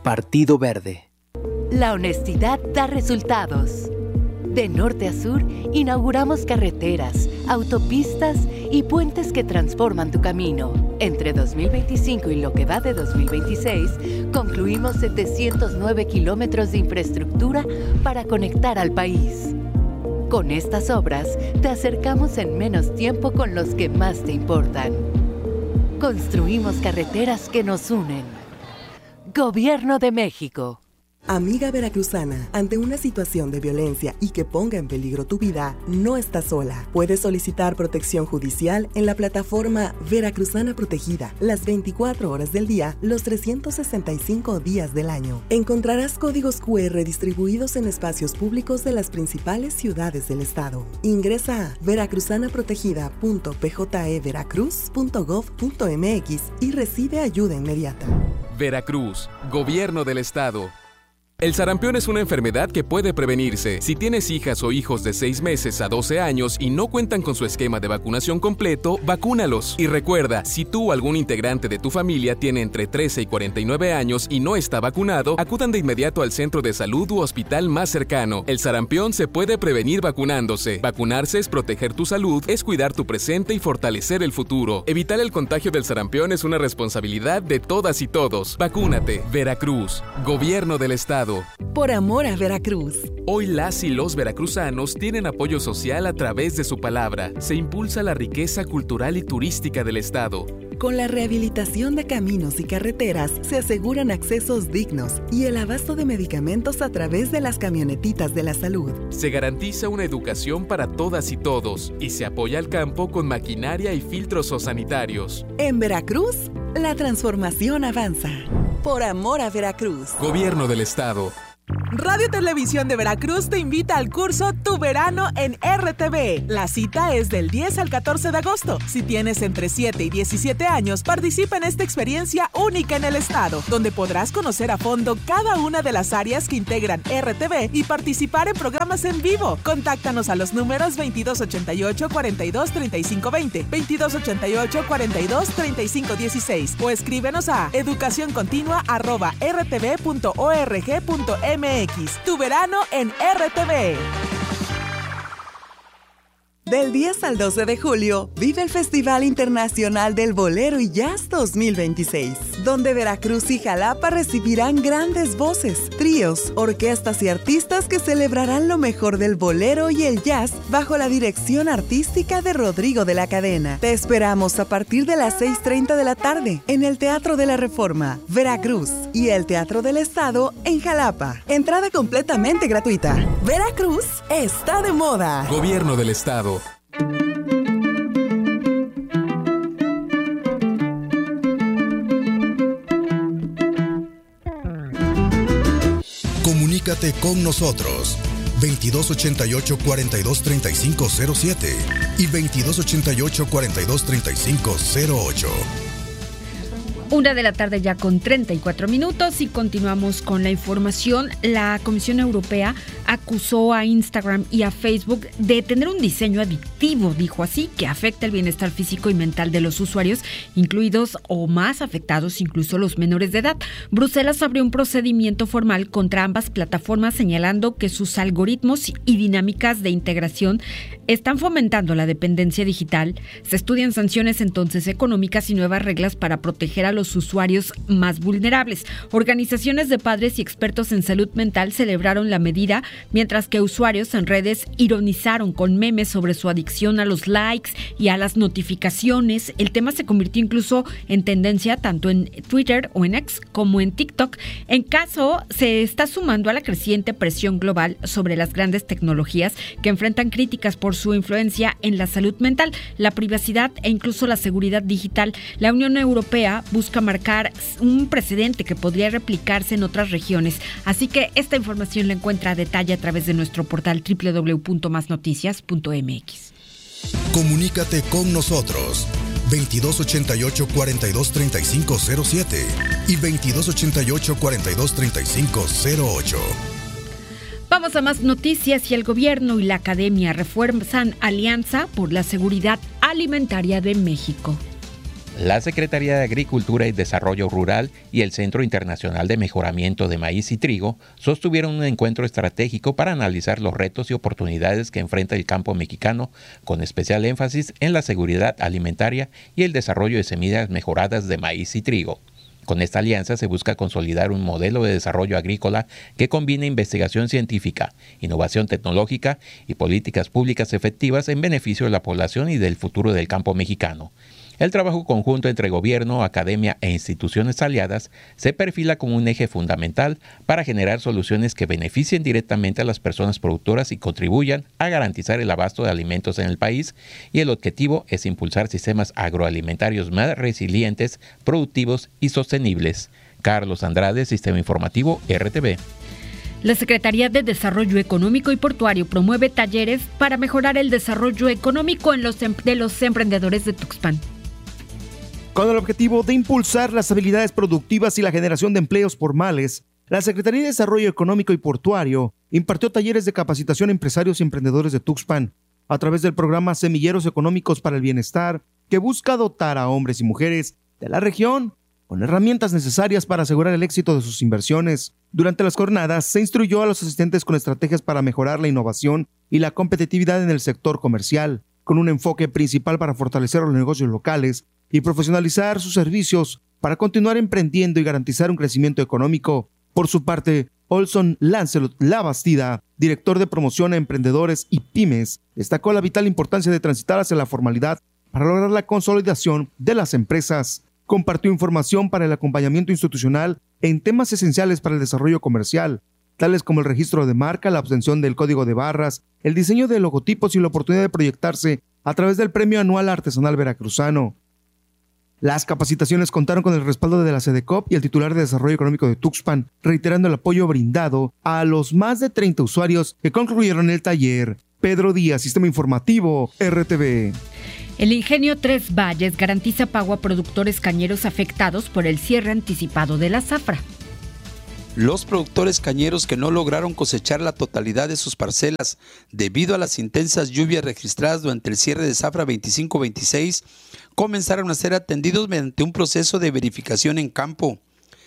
Partido Verde. La honestidad da resultados. De norte a sur, inauguramos carreteras, autopistas y puentes que transforman tu camino. Entre 2025 y lo que va de 2026, concluimos 709 kilómetros de infraestructura para conectar al país. Con estas obras, te acercamos en menos tiempo con los que más te importan. Construimos carreteras que nos unen. Gobierno de México. Amiga veracruzana, ante una situación de violencia y que ponga en peligro tu vida, no estás sola. Puedes solicitar protección judicial en la plataforma Veracruzana Protegida, las 24 horas del día, los 365 días del año. Encontrarás códigos QR distribuidos en espacios públicos de las principales ciudades del estado. Ingresa a veracruzanaprotegida.pjeveracruz.gov.mx y recibe ayuda inmediata. Veracruz, Gobierno del Estado. El sarampión es una enfermedad que puede prevenirse. Si tienes hijas o hijos de 6 meses a 12 años y no cuentan con su esquema de vacunación completo, vacúnalos. Y recuerda, si tú o algún integrante de tu familia tiene entre 13 y 49 años y no está vacunado, acudan de inmediato al centro de salud u hospital más cercano. El sarampión se puede prevenir vacunándose. Vacunarse es proteger tu salud, es cuidar tu presente y fortalecer el futuro. Evitar el contagio del sarampión es una responsabilidad de todas y todos. Vacúnate. Veracruz, Gobierno del Estado. Por amor a Veracruz. Hoy las y los veracruzanos tienen apoyo social a través de su palabra. Se impulsa la riqueza cultural y turística del estado. Con la rehabilitación de caminos y carreteras se aseguran accesos dignos y el abasto de medicamentos a través de las camionetitas de la salud. Se garantiza una educación para todas y todos y se apoya al campo con maquinaria y filtros sanitarios. En Veracruz, la transformación avanza. Por amor a Veracruz. Gobierno del Estado. Radio Televisión de Veracruz te invita al curso Tu Verano en RTV. La cita es del 10 al 14 de agosto. Si tienes entre 7 y 17 años, participa en esta experiencia única en el estado, donde podrás conocer a fondo cada una de las áreas que integran RTV y participar en programas en vivo. Contáctanos a los números 2288-423520, 2288-423516 o escríbenos a educacioncontinua@rtv.org.mx. Tu verano en RTV. Del 10 al 12 de julio, vive el Festival Internacional del Bolero y Jazz 2026, donde Veracruz y Jalapa recibirán grandes voces, tríos, orquestas y artistas que celebrarán lo mejor del bolero y el jazz bajo la dirección artística de Rodrigo de la Cadena. Te esperamos a partir de las 6:30 de la tarde en el Teatro de la Reforma, Veracruz, y el Teatro del Estado en Jalapa. Entrada completamente gratuita. Veracruz está de moda. Gobierno del Estado. Comunícate con nosotros 2288-423507 y 2288-423508. 1 de la tarde ya con 34 minutos y continuamos con la información. La Comisión Europea acusó a Instagram y a Facebook de tener un diseño adictivo, dijo así, que afecta el bienestar físico y mental de los usuarios, incluidos o más afectados incluso los menores de edad. Bruselas abrió un procedimiento formal contra ambas plataformas señalando que sus algoritmos y dinámicas de integración están fomentando la dependencia digital. Se estudian sanciones entonces económicas y nuevas reglas para proteger a los usuarios más vulnerables. Organizaciones de padres y expertos en salud mental celebraron la medida, mientras que usuarios en redes ironizaron con memes sobre su adicción a los likes y a las notificaciones. El tema se convirtió incluso en tendencia tanto en Twitter o en X como en TikTok. En caso, se está sumando a la creciente presión global sobre las grandes tecnologías que enfrentan críticas por su influencia en la salud mental, la privacidad e incluso la seguridad digital. La Unión Europea busca marcar un precedente que podría replicarse en otras regiones. Así que esta información la encuentra a detalle a través de nuestro portal www.masnoticias.mx. Comunícate con nosotros 2288-423507 y 2288-423508. Vamos a más noticias. Y el gobierno y la academia refuerzan alianza por la seguridad alimentaria de México. La Secretaría de Agricultura y Desarrollo Rural y el Centro Internacional de Mejoramiento de Maíz y Trigo sostuvieron un encuentro estratégico para analizar los retos y oportunidades que enfrenta el campo mexicano, con especial énfasis en la seguridad alimentaria y el desarrollo de semillas mejoradas de maíz y trigo. Con esta alianza se busca consolidar un modelo de desarrollo agrícola que combine investigación científica, innovación tecnológica y políticas públicas efectivas en beneficio de la población y del futuro del campo mexicano. El trabajo conjunto entre gobierno, academia e instituciones aliadas se perfila como un eje fundamental para generar soluciones que beneficien directamente a las personas productoras y contribuyan a garantizar el abasto de alimentos en el país, y el objetivo es impulsar sistemas agroalimentarios más resilientes, productivos y sostenibles. Carlos Andrade, Sistema Informativo RTV. La Secretaría de Desarrollo Económico y Portuario promueve talleres para mejorar el desarrollo económico de los emprendedores de Tuxpan. Con el objetivo de impulsar las habilidades productivas y la generación de empleos formales, la Secretaría de Desarrollo Económico y Portuario impartió talleres de capacitación a empresarios y emprendedores de Tuxpan a través del programa Semilleros Económicos para el Bienestar, que busca dotar a hombres y mujeres de la región con herramientas necesarias para asegurar el éxito de sus inversiones. Durante las jornadas se instruyó a los asistentes con estrategias para mejorar la innovación y la competitividad en el sector comercial, con un enfoque principal para fortalecer los negocios locales y profesionalizar sus servicios para continuar emprendiendo y garantizar un crecimiento económico. Por su parte, Olson Lancelot Labastida, director de promoción a emprendedores y pymes, destacó la vital importancia de transitar hacia la formalidad para lograr la consolidación de las empresas. Compartió información para el acompañamiento institucional en temas esenciales para el desarrollo comercial, tales como el registro de marca, la obtención del código de barras, el diseño de logotipos y la oportunidad de proyectarse a través del Premio Anual Artesanal Veracruzano. Las capacitaciones contaron con el respaldo de la SEDECOP y el titular de Desarrollo Económico de Tuxpan, reiterando el apoyo brindado a los más de 30 usuarios que concluyeron el taller. Pedro Díaz, Sistema Informativo, RTV. El Ingenio Tres Valles garantiza pago a productores cañeros afectados por el cierre anticipado de la zafra. Los productores cañeros que no lograron cosechar la totalidad de sus parcelas debido a las intensas lluvias registradas durante el cierre de zafra 25-26 comenzaron a ser atendidos mediante un proceso de verificación en campo.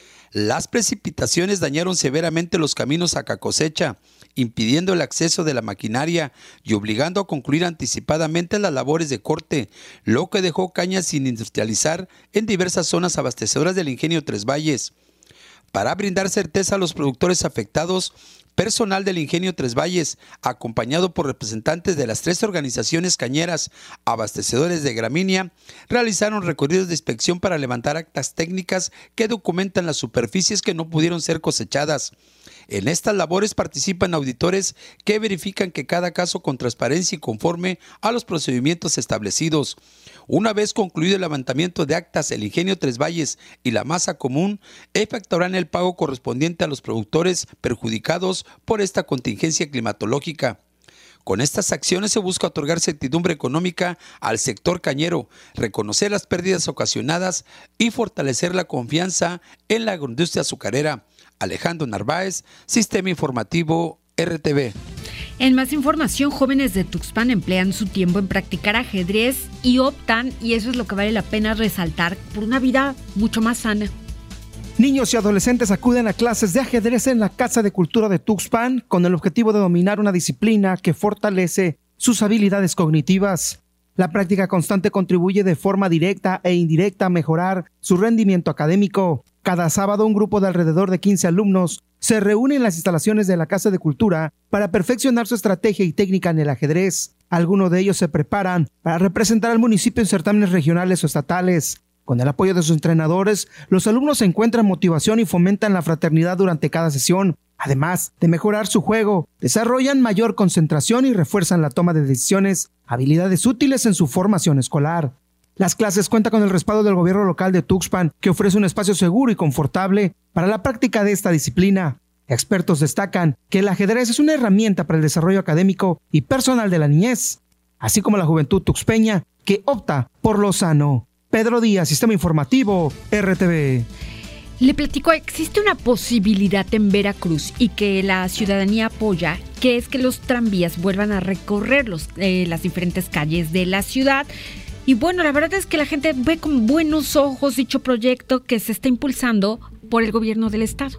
Las precipitaciones dañaron severamente los caminos a cosecha, impidiendo el acceso de la maquinaria y obligando a concluir anticipadamente las labores de corte, lo que dejó cañas sin industrializar en diversas zonas abastecedoras del Ingenio Tres Valles. Para brindar certeza a los productores afectados, personal del Ingenio Tres Valles, acompañado por representantes de las 3 organizaciones cañeras abastecedores de gramínea, realizaron recorridos de inspección para levantar actas técnicas que documentan las superficies que no pudieron ser cosechadas. En estas labores participan auditores que verifican que cada caso con transparencia y conforme a los procedimientos establecidos. Una vez concluido el levantamiento de actas, el Ingenio Tres Valles y la masa común efectuarán el pago correspondiente a los productores perjudicados por esta contingencia climatológica. Con estas acciones se busca otorgar certidumbre económica al sector cañero, reconocer las pérdidas ocasionadas y fortalecer la confianza en la agroindustria azucarera. Alejandro Narváez, Sistema Informativo RTV. En más información, jóvenes de Tuxpan emplean su tiempo en practicar ajedrez y optan, y eso es lo que vale la pena resaltar, por una vida mucho más sana. Niños y adolescentes acuden a clases de ajedrez en la Casa de Cultura de Tuxpan con el objetivo de dominar una disciplina que fortalece sus habilidades cognitivas. La práctica constante contribuye de forma directa e indirecta a mejorar su rendimiento académico. Cada sábado, un grupo de alrededor de 15 alumnos se reúne en las instalaciones de la Casa de Cultura para perfeccionar su estrategia y técnica en el ajedrez. Algunos de ellos se preparan para representar al municipio en certámenes regionales o estatales. Con el apoyo de sus entrenadores, los alumnos encuentran motivación y fomentan la fraternidad durante cada sesión. Además de mejorar su juego, desarrollan mayor concentración y refuerzan la toma de decisiones, habilidades útiles en su formación escolar. Las clases cuentan con el respaldo del gobierno local de Tuxpan, que ofrece un espacio seguro y confortable para la práctica de esta disciplina. Expertos destacan que el ajedrez es una herramienta para el desarrollo académico y personal de la niñez, así como la juventud tuxpeña que opta por lo sano. Pedro Díaz, Sistema Informativo, RTV. Le platico, existe una posibilidad en Veracruz y que la ciudadanía apoya, que es que los tranvías vuelvan a recorrer las diferentes calles de la ciudad. Y bueno, la verdad es que la gente ve con buenos ojos dicho proyecto que se está impulsando por el gobierno del estado.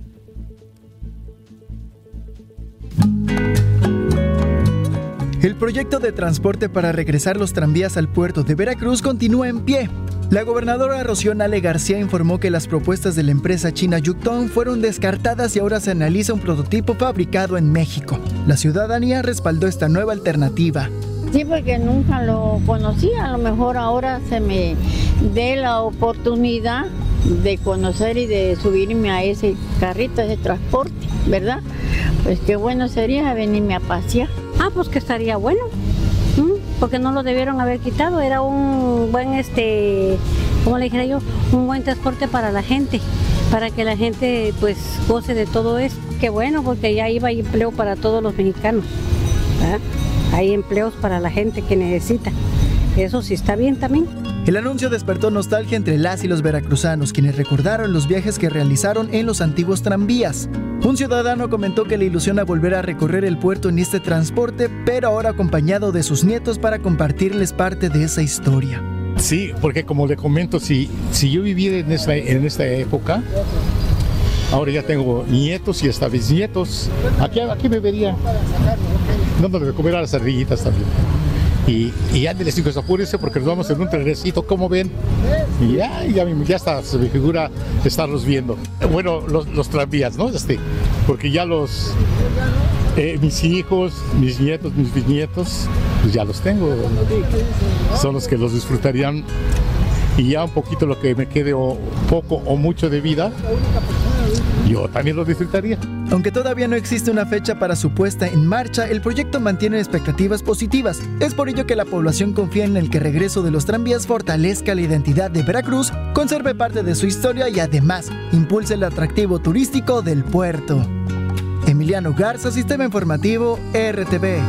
El proyecto de transporte para regresar los tranvías al puerto de Veracruz continúa en pie. La gobernadora Rocío Nale García informó que las propuestas de la empresa china Yutong fueron descartadas y ahora se analiza un prototipo fabricado en México. La ciudadanía respaldó esta nueva alternativa. Sí, porque nunca lo conocía, a lo mejor ahora se me dé la oportunidad de conocer y de subirme a ese carrito, ese transporte, ¿verdad? Pues qué bueno sería venirme a pasear. Pues que estaría bueno, porque no lo debieron haber quitado, era un buen, como le dijera yo, un buen transporte para la gente, para que la gente pues goce de todo esto. Qué bueno, porque ya iba hay empleo para todos los mexicanos, ¿verdad? Hay empleos para la gente que necesita, eso sí está bien también. El anuncio despertó nostalgia entre las y los veracruzanos, quienes recordaron los viajes que realizaron en los antiguos tranvías. Un ciudadano comentó que le ilusiona volver a recorrer el puerto en este transporte, pero ahora acompañado de sus nietos para compartirles parte de esa historia. Sí, porque como le comento, si yo viví en esta época, ahora ya tengo nietos y hasta bisnietos. Aquí me vería dándole de comer a las ardillitas también. Y ándeles, hijos, apúrense porque nos vamos en un trenecito, ¿cómo ven? Y ya está, se me figura estarlos viendo. Bueno, los tranvías, ¿no? Porque ya mis hijos, mis nietos, mis bisnietos, pues ya los tengo. Son los que los disfrutarían. Y ya un poquito lo que me quede, o poco o mucho de vida, yo también lo disfrutaría. Aunque todavía no existe una fecha para su puesta en marcha, el proyecto mantiene expectativas positivas. Es por ello que la población confía en el que el regreso de los tranvías fortalezca la identidad de Veracruz, conserve parte de su historia y además impulse el atractivo turístico del puerto. Emiliano Garza, Sistema Informativo RTV.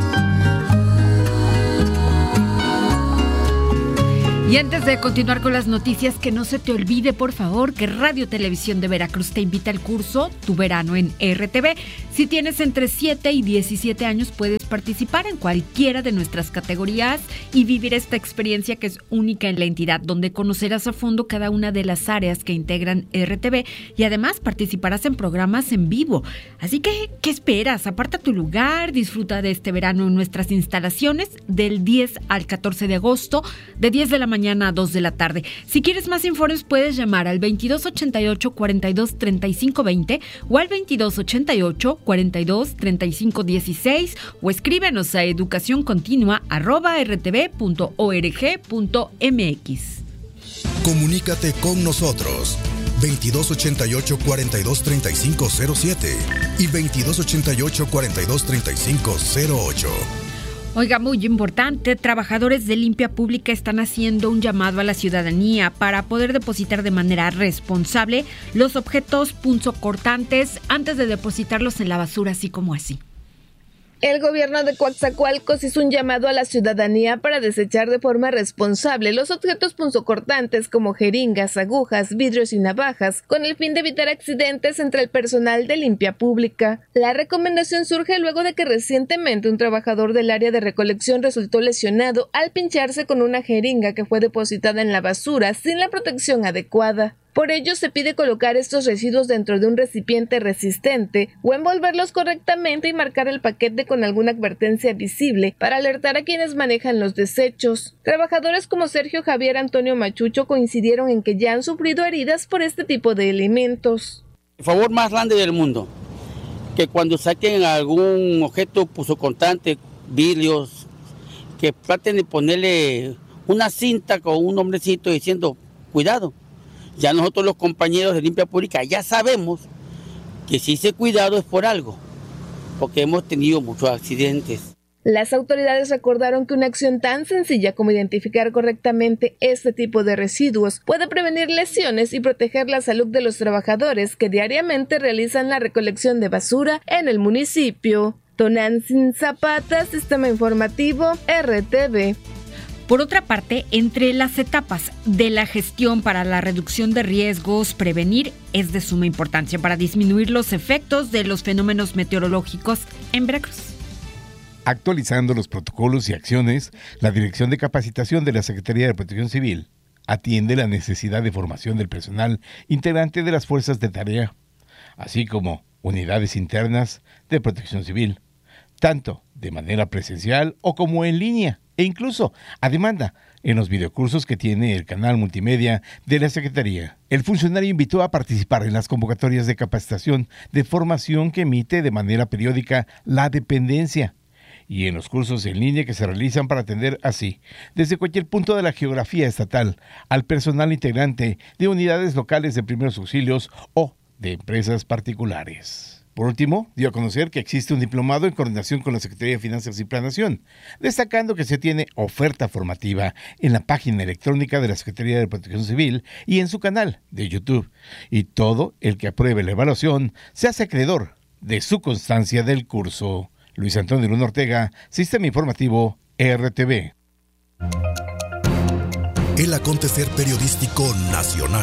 Y antes de continuar con las noticias, que no se te olvide, por favor, que Radio Televisión de Veracruz te invita al curso Tu Verano en RTV. Si tienes entre 7 y 17 años, puedes participar en cualquiera de nuestras categorías y vivir esta experiencia que es única en la entidad, donde conocerás a fondo cada una de las áreas que integran RTV y además participarás en programas en vivo. Así que, ¿qué esperas? Aparta tu lugar, disfruta de este verano en nuestras instalaciones del 10 al 14 de agosto, de 10 de la mañana a 2 de la tarde. Si quieres más informes, puedes llamar al 2288-423520 o al 2288-423516 o escríbenos a educacioncontinua@rtv.org.mx. Comunícate con nosotros 2288-423507 y 2288-423508. Oiga, muy importante, trabajadores de Limpia Pública están haciendo un llamado a la ciudadanía para poder depositar de manera responsable los objetos punzocortantes antes de depositarlos en la basura, así como así. El gobierno de Coatzacoalcos hizo un llamado a la ciudadanía para desechar de forma responsable los objetos punzocortantes como jeringas, agujas, vidrios y navajas, con el fin de evitar accidentes entre el personal de Limpia Pública. La recomendación surge luego de que recientemente un trabajador del área de recolección resultó lesionado al pincharse con una jeringa que fue depositada en la basura sin la protección adecuada. Por ello, se pide colocar estos residuos dentro de un recipiente resistente o envolverlos correctamente y marcar el paquete con alguna advertencia visible para alertar a quienes manejan los desechos. Trabajadores como Sergio Javier Antonio Machucho coincidieron en que ya han sufrido heridas por este tipo de elementos. El favor más grande del mundo, que cuando saquen algún objeto punzocortante, vidrios, que traten de ponerle una cinta con un nombrecito diciendo cuidado. Ya nosotros los compañeros de Limpia Pública ya sabemos que si ese cuidado es por algo, porque hemos tenido muchos accidentes. Las autoridades recordaron que una acción tan sencilla como identificar correctamente este tipo de residuos puede prevenir lesiones y proteger la salud de los trabajadores que diariamente realizan la recolección de basura en el municipio. Tonantzin Zapata, Sistema Informativo, RTV. Por otra parte, entre las etapas de la gestión para la reducción de riesgos, prevenir es de suma importancia para disminuir los efectos de los fenómenos meteorológicos en Veracruz. Actualizando los protocolos y acciones, la Dirección de Capacitación de la Secretaría de Protección Civil atiende la necesidad de formación del personal integrante de las fuerzas de tarea, así como unidades internas de protección civil, tanto de manera presencial o como en línea, e incluso a demanda en los videocursos que tiene el canal multimedia de la Secretaría. El funcionario invitó a participar en las convocatorias de capacitación de formación que emite de manera periódica la dependencia y en los cursos en línea que se realizan para atender así, desde cualquier punto de la geografía estatal, al personal integrante de unidades locales de primeros auxilios o de empresas particulares. Por último, dio a conocer que existe un diplomado en coordinación con la Secretaría de Finanzas y Planeación, destacando que se tiene oferta formativa en la página electrónica de la Secretaría de Protección Civil y en su canal de YouTube, y todo el que apruebe la evaluación se hace acreedor de su constancia del curso. Luis Antonio Luna Ortega, Sistema Informativo RTV. El acontecer periodístico nacional.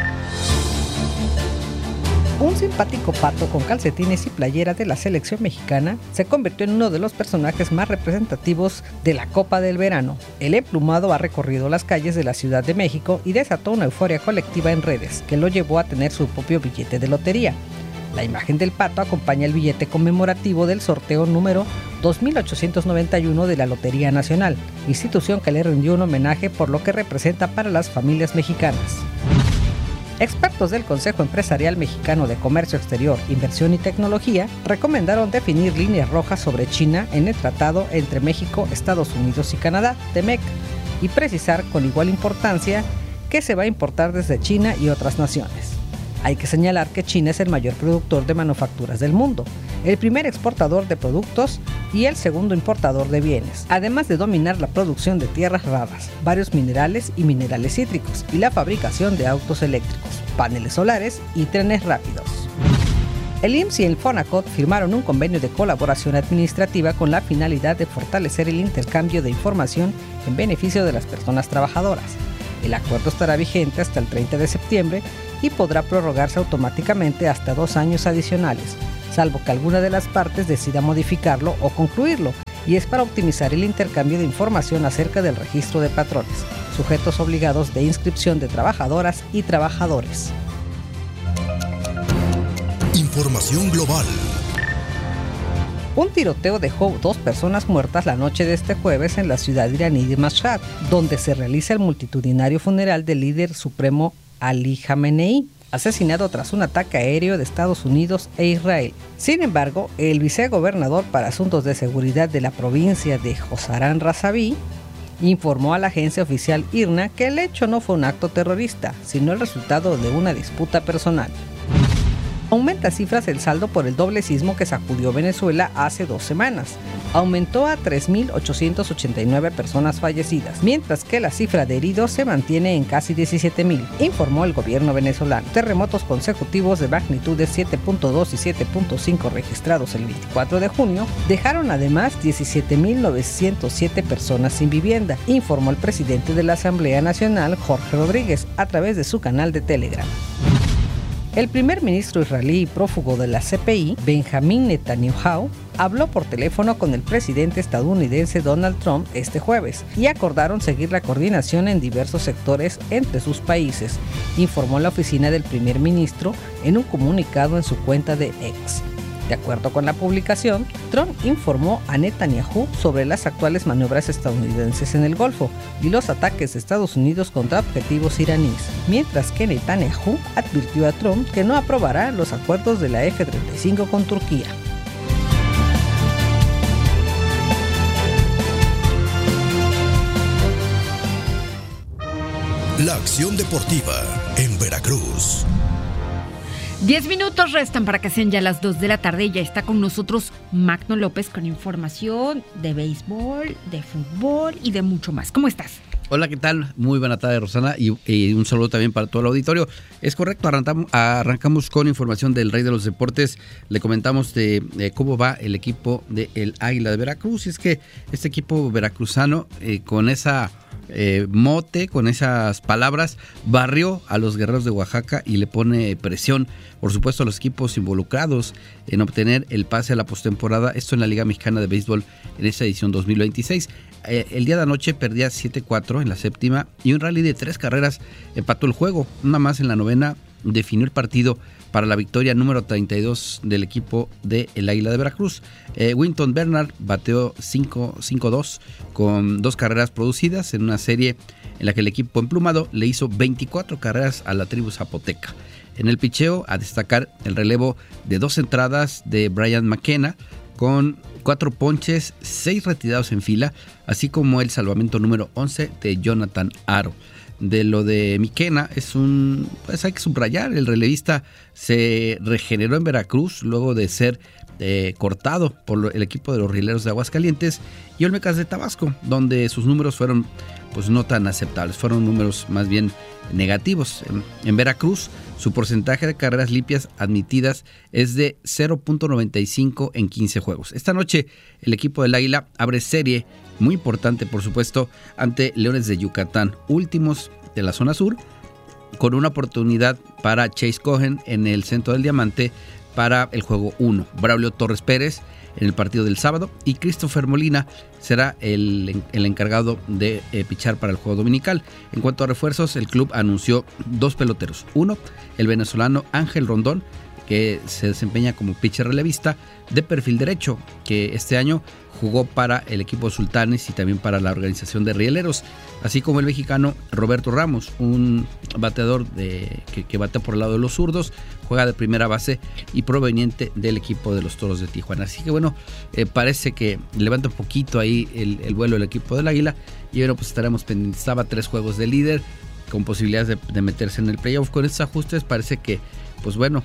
Un simpático pato con calcetines y playera de la selección mexicana se convirtió en uno de los personajes más representativos de la Copa del Verano. El emplumado ha recorrido las calles de la Ciudad de México y desató una euforia colectiva en redes, que lo llevó a tener su propio billete de lotería. La imagen del pato acompaña el billete conmemorativo del sorteo número 2891 de la Lotería Nacional, institución que le rindió un homenaje por lo que representa para las familias mexicanas. Expertos del Consejo Empresarial Mexicano de Comercio Exterior, Inversión y Tecnología recomendaron definir líneas rojas sobre China en el tratado entre México, Estados Unidos y Canadá, TEMEC, y precisar con igual importancia qué se va a importar desde China y otras naciones. Hay que señalar que China es el mayor productor de manufacturas del mundo, el primer exportador de productos y el segundo importador de bienes, además de dominar la producción de tierras raras, varios minerales y minerales cítricos, y la fabricación de autos eléctricos, paneles solares y trenes rápidos. El IMSS y el FONACOT firmaron un convenio de colaboración administrativa con la finalidad de fortalecer el intercambio de información en beneficio de las personas trabajadoras. El acuerdo estará vigente hasta el 30 de septiembre y podrá prorrogarse automáticamente hasta 2 años adicionales, salvo que alguna de las partes decida modificarlo o concluirlo, y es para optimizar el intercambio de información acerca del registro de patrones, sujetos obligados de inscripción de trabajadoras y trabajadores. Información global. Un tiroteo dejó 2 personas muertas la noche de este jueves en la ciudad iraní de Mashhad, donde se realiza el multitudinario funeral del líder supremo Ali Khamenei, asesinado tras un ataque aéreo de Estados Unidos e Israel. Sin embargo, el vicegobernador para asuntos de seguridad de la provincia de Josarán Razaví informó a la agencia oficial IRNA que el hecho no fue un acto terrorista, sino el resultado de una disputa personal. Aumenta cifras el saldo por el doble sismo que sacudió Venezuela hace 2 semanas. Aumentó a 3.889 personas fallecidas, mientras que la cifra de heridos se mantiene en casi 17.000, informó el gobierno venezolano. Terremotos consecutivos de magnitudes 7.2 y 7.5 registrados el 24 de junio dejaron además 17.907 personas sin vivienda, informó el presidente de la Asamblea Nacional, Jorge Rodríguez, a través de su canal de Telegram. El primer ministro israelí y prófugo de la CPI, Benjamin Netanyahu, habló por teléfono con el presidente estadounidense Donald Trump este jueves y acordaron seguir la coordinación en diversos sectores entre sus países, informó la oficina del primer ministro en un comunicado en su cuenta de X. De acuerdo con la publicación, Trump informó a Netanyahu sobre las actuales maniobras estadounidenses en el Golfo y los ataques de Estados Unidos contra objetivos iraníes, mientras que Netanyahu advirtió a Trump que no aprobará los acuerdos de la F-35 con Turquía. La acción deportiva en Veracruz. 10 minutos restan para que sean ya las 2 de la tarde y ya está con nosotros Magno López con información de béisbol, de fútbol y de mucho más. ¿Cómo estás? Hola, ¿qué tal? Muy buena tarde, Rosana, y un saludo también para todo el auditorio. Es correcto, arrancamos con información del Rey de los Deportes. Le comentamos de cómo va el equipo del Águila de Veracruz. Y es que este equipo veracruzano, con esa mote, con esas palabras, barrió a los Guerreros de Oaxaca y le pone presión, por supuesto, a los equipos involucrados en obtener el pase a la postemporada. Esto en la Liga Mexicana de Béisbol en esta edición 2026. El día de anoche perdía 7-4 en la séptima y un rally de 3 carreras empató el juego. Una más en la novena definió el partido para la victoria número 32 del equipo de el Águila de Veracruz. Winton Bernard bateó 5-2 con 2 carreras producidas en una serie en la que el equipo emplumado le hizo 24 carreras a la tribu zapoteca. En el picheo, a destacar el relevo de 2 entradas de Brian McKenna con 4 ponches, 6 retirados en fila, así como el salvamento número 11 de Jonathan Aro. De lo de McKenna pues hay que subrayar, el relevista se regeneró en Veracruz luego de ser cortado por el equipo de los Rieleros de Aguascalientes y Olmecas de Tabasco, donde sus números fueron pues no tan aceptables, fueron números más bien negativos. En Veracruz, su porcentaje de carreras limpias admitidas es de 0.95 en 15 juegos. Esta noche el equipo del Águila abre serie muy importante, por supuesto, ante Leones de Yucatán, últimos de la zona sur, con una oportunidad para Chase Cohen en el centro del diamante para el juego 1. Braulio Torres Pérez en el partido del sábado y Christopher Molina será el encargado de pichar para el juego dominical. En cuanto a refuerzos, el club anunció 2 peloteros. Uno, el venezolano Ángel Rondón, que se desempeña como pitcher relevista de perfil derecho, que este año jugó para el equipo Sultanes y también para la organización de Rieleros, así como el mexicano Roberto Ramos, un bateador que batea por el lado de los zurdos, juega de primera base y proveniente del equipo de los Toros de Tijuana. Así que bueno, parece que levanta un poquito ahí el vuelo del equipo del Águila y bueno, pues estaremos pendientes. Estaba 3 juegos de líder con posibilidades de meterse en el playoff. Con estos ajustes parece que pues bueno,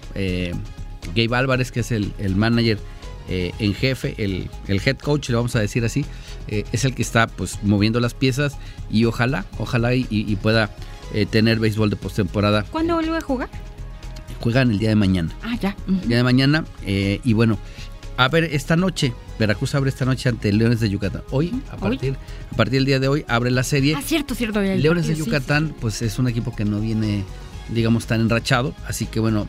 Gabe Álvarez, que es el manager en jefe, el head coach, le vamos a decir así, es el que está pues moviendo las piezas y ojalá y pueda tener béisbol de postemporada. ¿Cuándo vuelve a jugar? Juegan el día de mañana. Ah, ya. El día de mañana y bueno, a ver, esta noche, Veracruz abre esta noche ante Leones de Yucatán. Hoy, a partir del día de hoy, abre la serie. Ah, cierto. Leones de Yucatán, pues es un equipo que no viene, digamos, tan enrachado, así que bueno,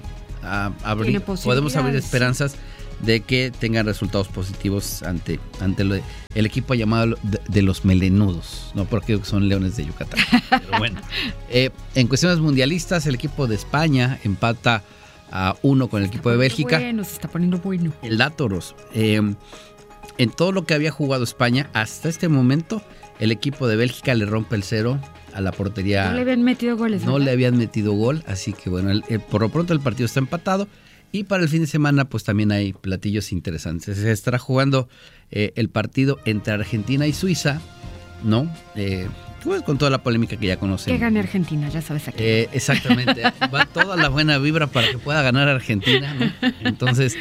podemos abrir esperanzas de que tengan resultados positivos ante el equipo llamado de los melenudos, no porque son Leones de Yucatán. Pero bueno, en cuestiones mundialistas, el equipo de España empata a 1 con el equipo de Bélgica. Bueno, se está poniendo bueno. El dato, Ros, en todo lo que había jugado España hasta este momento, el equipo de Bélgica le rompe el 0 a la portería. No le habían metido goles. No le habían metido gol, así que bueno, por lo pronto el partido está empatado. Y para el fin de semana, pues también hay platillos interesantes. Se estará jugando el partido entre Argentina y Suiza, ¿no? Pues con toda la polémica que ya conocemos. Que gane Argentina, ya sabes aquí. Exactamente. Va toda la buena vibra para que pueda ganar Argentina, ¿no? Entonces,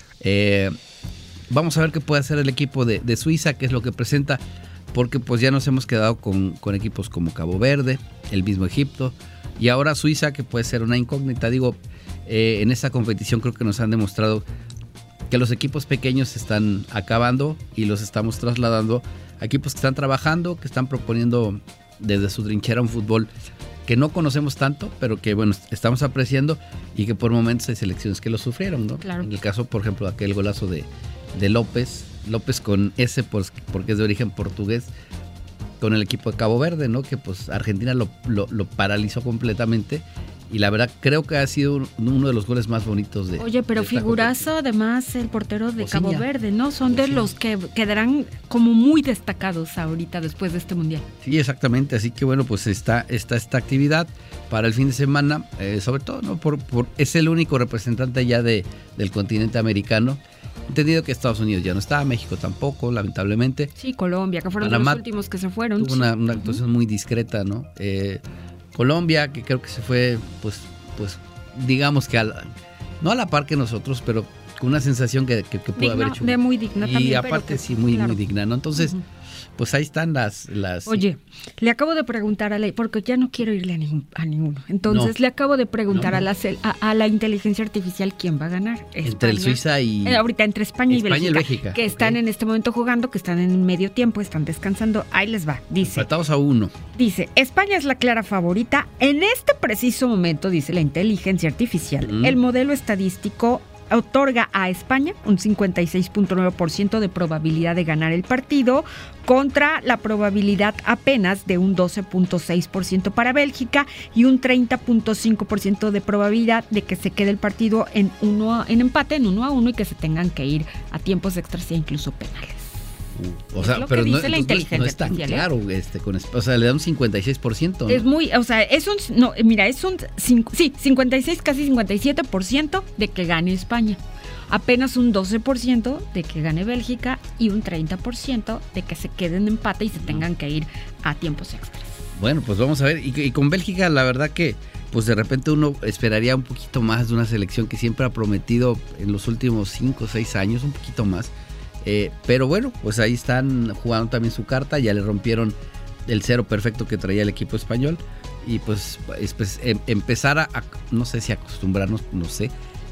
vamos a ver qué puede hacer el equipo de Suiza, qué es lo que presenta, porque pues ya nos hemos quedado con equipos como Cabo Verde, el mismo Egipto, y ahora Suiza, que puede ser una incógnita. Digo, en esta competición creo que nos han demostrado que los equipos pequeños se están acabando y los estamos trasladando a equipos que están trabajando, que están proponiendo desde su trinchera un fútbol que no conocemos tanto, pero que bueno, estamos apreciando y que por momentos hay selecciones que lo sufrieron, ¿no? Claro. En el caso, por ejemplo, de aquel golazo de López con S porque es de origen portugués, con el equipo de Cabo Verde, ¿no? Que pues Argentina lo paralizó completamente. Y la verdad, creo que ha sido uno de los goles más bonitos de... Oye, pero figurazo además el portero de Cabo Verde, ¿no? Son de los que quedarán como muy destacados ahorita después de este mundial. Sí, exactamente. Así que bueno, pues está esta actividad para el fin de semana, sobre todo, ¿no? Es el único representante ya del continente americano. Entendido que Estados Unidos ya no está, México tampoco, lamentablemente. Sí, Colombia, que fueron Panamá, de los últimos que se fueron. Tuvo una actuación muy discreta, ¿no? Colombia, que creo que se fue, pues digamos que no a la par que nosotros, pero con una sensación que pudo haber hecho. De muy digna también. Y aparte sí, muy digna, ¿no? Entonces, pues ahí están las... Oye, le acabo de preguntar a porque ya no quiero irle a ninguno. Entonces, le acabo de preguntar a la inteligencia artificial quién va a ganar. España, entre el Suiza y... ahorita entre España y Bélgica. Que están en este momento jugando, que están en medio tiempo, están descansando. Ahí les va, dice. Empatados a 1. Dice, España es la clara favorita. En este preciso momento, dice la inteligencia artificial, el modelo estadístico otorga a España un 56.9% de probabilidad de ganar el partido contra la probabilidad apenas de un 12.6% para Bélgica y un 30.5% de probabilidad de que se quede el partido en empate, en 1-1 y que se tengan que ir a tiempos extras e incluso penales. O sea, lo pero que dice la inteligencia no es tan claro, o sea, le da un 56%, ¿no? Es muy, o sea, es un 56, casi 57% de que gane España. Apenas un 12% de que gane Bélgica y un 30% de que se queden en empate y se tengan que ir a tiempos extras. Bueno, pues vamos a ver. Y con Bélgica, la verdad que pues de repente uno esperaría un poquito más de una selección que siempre ha prometido en los últimos 5 o 6 años, un poquito más. Pero bueno, pues ahí están jugando también su carta, ya le rompieron el cero perfecto que traía el equipo español y pues empezar a no sé si acostumbrarnos, no sé.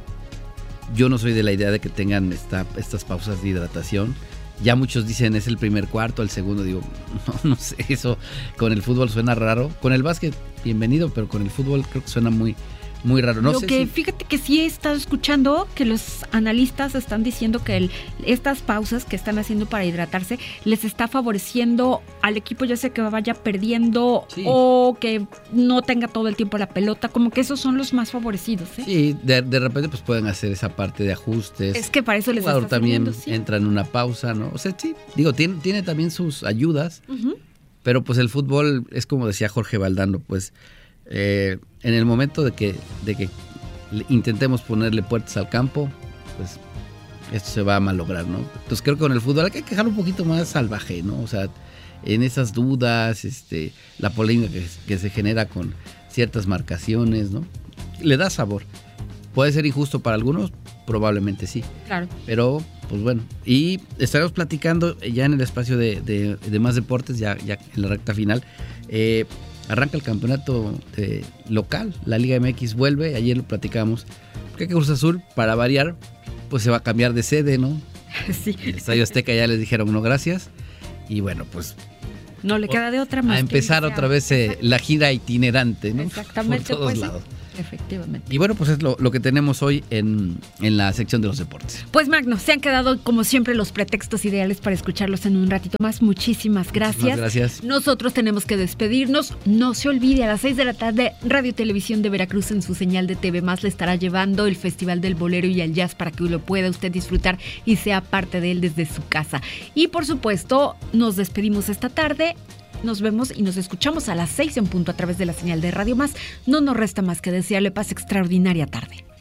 Yo no soy de la idea de que tengan estas pausas de hidratación. Ya muchos dicen es el primer cuarto, el segundo, digo, no sé, eso con el fútbol suena raro. Con el básquet, bienvenido, pero con el fútbol creo que suena muy raro. No sé fíjate que sí he estado escuchando que los analistas están diciendo que estas pausas que están haciendo para hidratarse les está favoreciendo al equipo, ya sea que vaya perdiendo o que no tenga todo el tiempo la pelota, como que esos son los más favorecidos. Sí, de repente pues pueden hacer esa parte de ajustes. Es que para eso les está también sirviendo, entra en una pausa, ¿no? O sea, sí, digo, tiene también sus ayudas, pero pues el fútbol es como decía Jorge Valdano, pues en el momento de que intentemos ponerle puertas al campo, pues esto se va a malograr, ¿no? Entonces creo que con el fútbol hay que dejarlo un poquito más salvaje, ¿no? O sea, en esas dudas, la polémica que se genera con ciertas marcaciones, ¿no? Le da sabor. ¿Puede ser injusto para algunos? Probablemente sí. Claro. Pero, pues bueno, y estaremos platicando ya en el espacio de más deportes, ya en la recta final. Arranca el campeonato local, la Liga MX vuelve, ayer lo platicamos, porque Cruz Azul, para variar, pues se va a cambiar de sede, ¿no? Sí. El Estadio Azteca ya les dijeron no gracias, y bueno, pues... No le queda de otra más a empezar otra vez la gira itinerante, ¿no? Exactamente. Por todos pues, lados. Efectivamente. Y bueno, pues es lo que tenemos hoy en la sección de los deportes. Pues Magno, se han quedado como siempre los pretextos ideales para escucharlos en un ratito más. Muchísimas gracias. Muchísimas gracias. Nosotros tenemos que despedirnos. No se olvide, a las 6 de la tarde, Radio Televisión de Veracruz en su señal de TV Más le estará llevando el Festival del Bolero y el Jazz para que lo pueda usted disfrutar y sea parte de él desde su casa. Y por supuesto, nos despedimos esta tarde. Nos vemos y nos escuchamos a las 6 en punto a través de la señal de Radio Más. No nos resta más que desearle paz extraordinaria tarde.